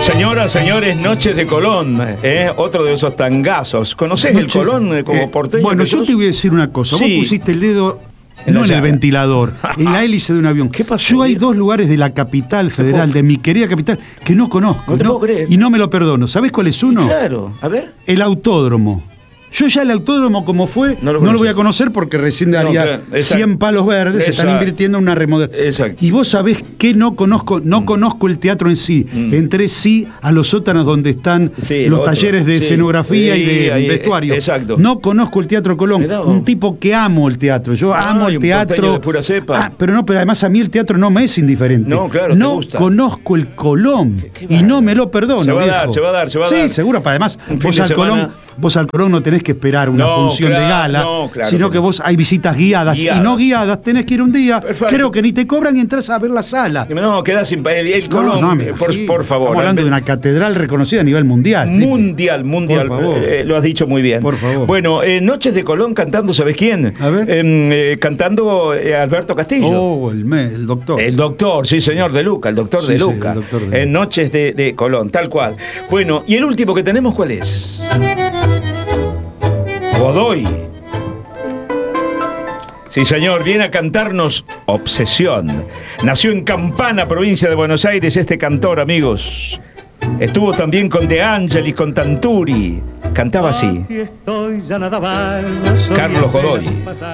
Señoras, señores, Noches de Colón, otro de esos tangazos. ¿Conocés el Colón como porteño? Bueno, yo te voy a decir una cosa. Sí. Vos pusiste el dedo no en el ventilador, en la hélice de un avión. ¿Qué pasó? Yo hay dos lugares de la capital federal, de mi querida capital, que no conozco. No te puedo creer. Y no me lo perdono. ¿Sabés cuál es uno? Claro, a ver. El autódromo. Yo ya el autódromo como fue, No lo voy a conocer porque recién daría claro, 100 palos verdes, se están invirtiendo en una remodelación. Exacto. Y vos sabés que no conozco el teatro en sí. Entré sí a los sótanos donde están los talleres de escenografía y de vestuario. Exacto. No conozco el Teatro Colón. Un tipo que amo el teatro. Yo amo el teatro. De pura cepa. Pero además a mí el teatro no me es indiferente. No, claro, no te gusta. Conozco el Colón y no me lo perdono. Se va a viejo. dar, se va a dar. Sí, seguro. Además, vos al Colón no tenés que esperar una función de gala, sino que vos hay visitas guiadas y no guiadas, tenés que ir un día. Perfecto. Creo que ni te cobran y entras a ver la sala. No, quedás sin el Colón, por favor. Estamos hablando de una catedral reconocida a nivel mundial. Mundial. Por favor. Lo has dicho muy bien. Por favor. Bueno, Noches de Colón cantando, ¿sabés quién? A ver. Cantando Alberto Castillo. Oh, el doctor. El doctor, sí señor, de Luca, el doctor de Luca. El doctor de Luca. Noches de Colón, tal cual. Bueno, ¿y el último que tenemos cuál es? Godoy. Sí, señor, viene a cantarnos Obsesión. Nació en Campana, provincia de Buenos Aires, este cantor, amigos. Estuvo también con De Angelis, con Tanturi. Cantaba así. Carlos Godoy.